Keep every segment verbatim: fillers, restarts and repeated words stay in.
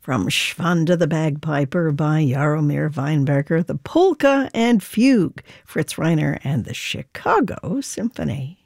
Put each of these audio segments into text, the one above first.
From Schwanda the Bagpiper by Jaromir Weinberger, the Polka and Fugue, Fritz Reiner and the Chicago Symphony.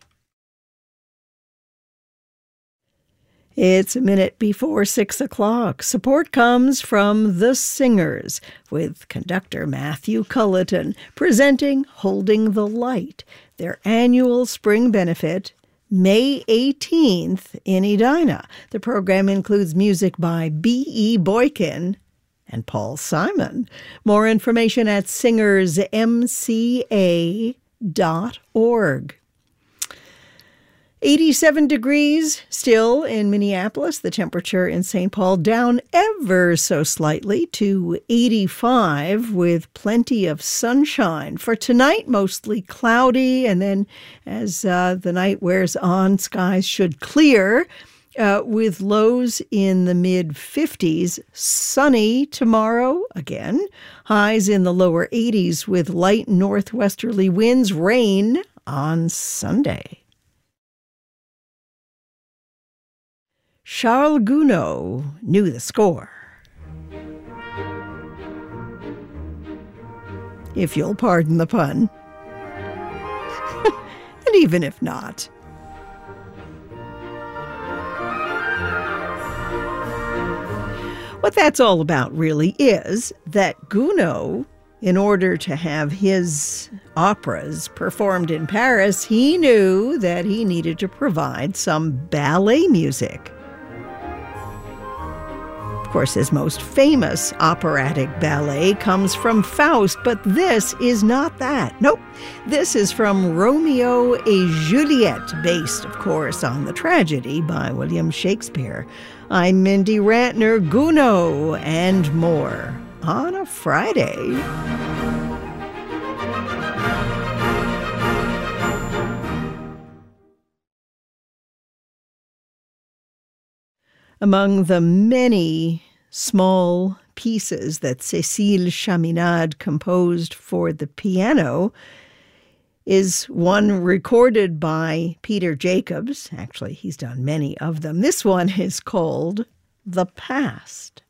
It's a minute before six o'clock. Support comes from The Singers, with conductor Matthew Culleton presenting Holding the Light, their annual spring benefit, May eighteenth in Edina. The program includes music by B E. Boykin and Paul Simon. More information at singers m c a dot org. eighty-seven degrees still in Minneapolis. The temperature in Saint Paul down ever so slightly to eighty-five with plenty of sunshine. For tonight, mostly cloudy, and then as uh, the night wears on, skies should clear uh, with lows in the mid-fifties. Sunny tomorrow again. Highs in the lower eighties with light northwesterly winds. Rain on Sunday. Charles Gounod knew the score. If you'll pardon the pun. And even if not. What that's all about really is that Gounod, in order to have his operas performed in Paris, he knew that he needed to provide some ballet music. Of course, his most famous operatic ballet comes from Faust, but this is not that. Nope, this is from Romeo et Juliet, based, of course, on the tragedy by William Shakespeare. I'm Mindy Rantner, Gounod, and more on a Friday. Among the many small pieces that Cécile Chaminade composed for the piano is one recorded by Peter Jacobs. Actually, he's done many of them. This one is called The Past.